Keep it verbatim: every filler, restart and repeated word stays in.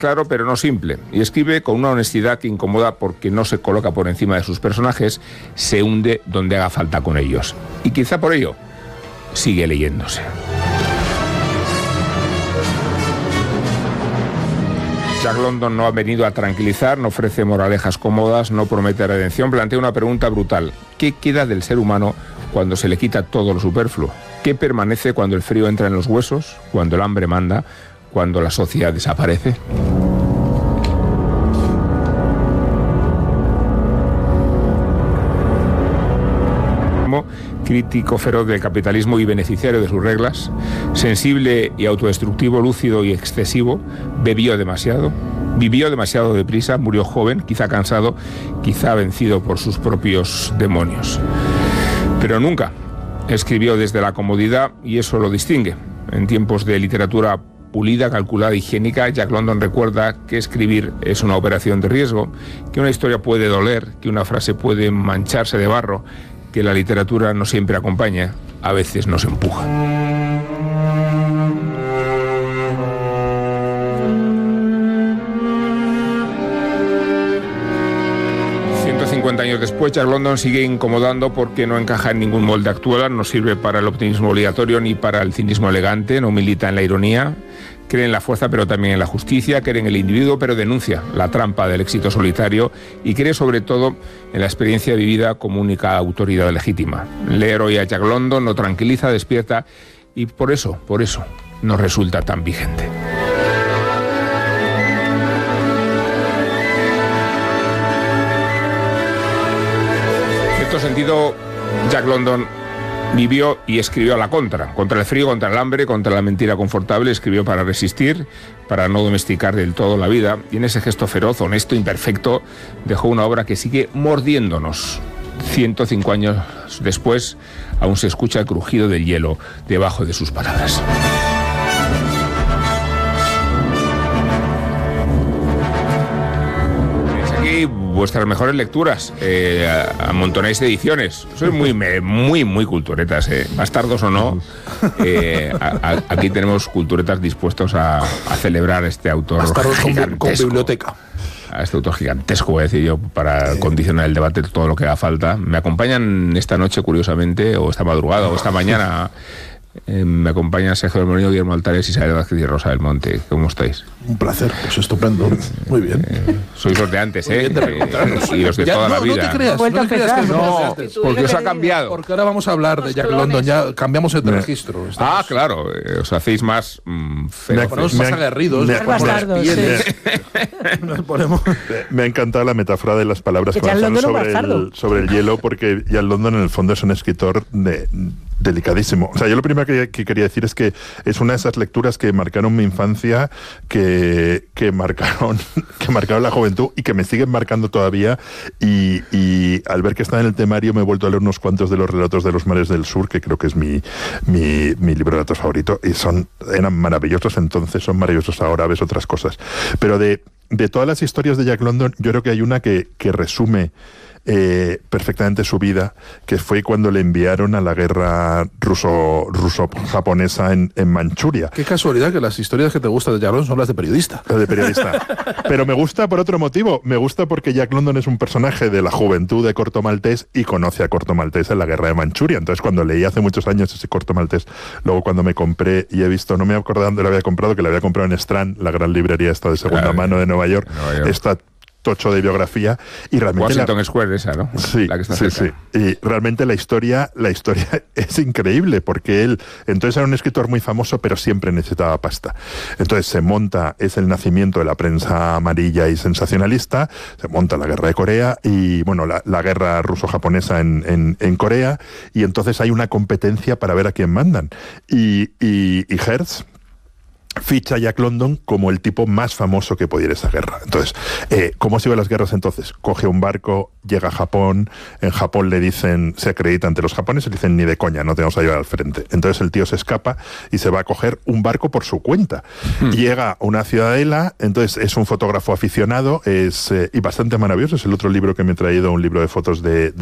claro pero no simple, y escribe con una honestidad que incomoda porque no se coloca por encima de sus personajes, se hunde donde haga falta con ellos. Y quizá por ello sigue leyéndose. Jack London no ha venido a tranquilizar, no ofrece moralejas cómodas, no promete redención, plantea una pregunta brutal. ¿Qué queda del ser humano cuando se le quita todo lo superfluo? ¿Qué permanece cuando el frío entra en los huesos, cuando el hambre manda, cuando la sociedad desaparece? Crítico feroz del capitalismo y beneficiario de sus reglas, sensible y autodestructivo, lúcido y excesivo, bebió demasiado, vivió demasiado deprisa, murió joven, quizá cansado, quizá vencido por sus propios demonios. Pero nunca escribió desde la comodidad y eso lo distingue. En tiempos de literatura pulida, calculada, higiénica, Jack London recuerda que escribir es una operación de riesgo, que una historia puede doler, que una frase puede mancharse de barro, que la literatura no siempre acompaña, a veces nos empuja. ciento cincuenta años después, Jack London sigue incomodando porque no encaja en ningún molde actual, no sirve para el optimismo obligatorio ni para el cinismo elegante, no milita en la ironía, cree en la fuerza pero también en la justicia, cree en el individuo pero denuncia la trampa del éxito solitario y cree sobre todo en la experiencia vivida como única autoridad legítima. Leer hoy a Jack London nos tranquiliza, despierta y por eso, por eso nos resulta tan vigente. En cierto sentido, Jack London vivió y escribió a la contra, contra el frío, contra el hambre, contra la mentira confortable, escribió para resistir, para no domesticar del todo la vida, y en ese gesto feroz, honesto, imperfecto, dejó una obra que sigue mordiéndonos. ciento cinco años después, aún se escucha el crujido del hielo debajo de sus palabras. Vuestras mejores lecturas, eh, amontonáis ediciones, sois muy, muy, muy culturetas, eh. bastardos o no, eh, a, a, aquí tenemos culturetas dispuestos a, a celebrar este autor bastardos gigantesco. Con, con biblioteca. A este autor gigantesco, voy a decir yo, para eh. condicionar el debate todo lo que haga falta. Me acompañan esta noche, curiosamente, o esta madrugada, o esta mañana. Eh, me acompañan Sergio del Molino, Guillermo Altares, Isabel Vázquez y Rosa del Monte. ¿Cómo estáis? Un placer, pues estupendo. Muy bien. Eh, sois los de antes, ¿eh? Bien, eh y los de ya, toda no, la vida. No te creas, no, te creas que no, porque os ha cambiado. Porque ahora vamos a hablar de Jack London, ya cambiamos el registro. Estamos... Ah, claro, eh, os hacéis más mmm, feroces. Nos ponemos más aguerridos, me, nos ponemos bastardos, las pieles. Sí. Nos ponemos... Me ha encantado la metáfora de las palabras que sobre, el, sobre el hielo, porque Jack London en el fondo es un escritor de... delicadísimo. O sea, yo lo primero que, que quería decir es que es una de esas lecturas que marcaron mi infancia, que, que marcaron que marcaron la juventud y que me siguen marcando todavía. Y, y al ver que está en el temario me he vuelto a leer unos cuantos de los relatos de los mares del sur, que creo que es mi, mi, mi libro de relatos favorito, y son eran maravillosos entonces, son maravillosos ahora, ves otras cosas. Pero de, de todas las historias de Jack London, yo creo que hay una que, que resume Eh, perfectamente su vida, que fue cuando le enviaron a la guerra ruso, ruso-japonesa en, en Manchuria. Qué casualidad que las historias que te gustan de Jack London son las de periodista. Las de periodista. Pero me gusta por otro motivo. Me gusta porque Jack London es un personaje de la juventud de Corto Maltés y conoce a Corto Maltés en la guerra de Manchuria. Entonces, cuando leí hace muchos años ese Corto Maltés, luego cuando me compré y he visto, no me acuerdo dónde lo había comprado, que lo había comprado en Strand, la gran librería esta de segunda claro, mano de Nueva York, Nueva York. Esta tocho de biografía y realmente Washington la... Square esa, ¿no? Sí, la que está sí, sí. Y realmente la historia, la historia es increíble porque él, entonces era un escritor muy famoso, pero siempre necesitaba pasta. Entonces se monta, es el nacimiento de la prensa amarilla y sensacionalista, se monta la guerra de Corea y, bueno, la, la guerra ruso-japonesa en, en, en Corea, y entonces hay una competencia para ver a quién mandan. Y, y, y Hearst ficha a Jack London como el tipo más famoso que pudiera esa guerra. Entonces, eh, ¿cómo se iban las guerras entonces? Coge un barco, llega a Japón, en Japón le dicen, se acredita ante los japoneses, le dicen ni de coña, no te vamos a llevar al frente. Entonces el tío se escapa y se va a coger un barco por su cuenta. Hmm. Llega a una ciudadela, entonces es un fotógrafo aficionado, es eh, y bastante maravilloso, es el otro libro que me he traído, un libro de fotos de, de